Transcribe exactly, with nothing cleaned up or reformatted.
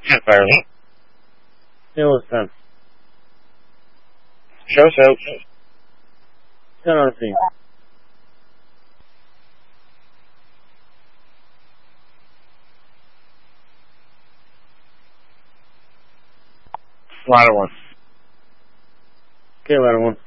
Ten fire lane. Still is ten. Show so. ten on the scene. Ladder one. Okay, ladder one.